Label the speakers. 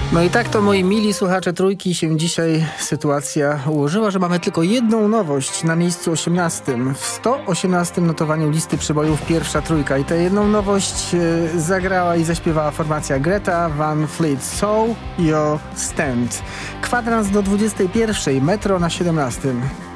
Speaker 1: No i tak to, moi mili słuchacze Trójki, się dzisiaj sytuacja ułożyła, że mamy tylko jedną nowość na miejscu 18. W 118 notowaniu listy przebojów pierwsza trójka. I tę jedną nowość zagrała i zaśpiewała formacja Greta Van Fleet. So You Stand. Kwadrans do 21. Metro na 17.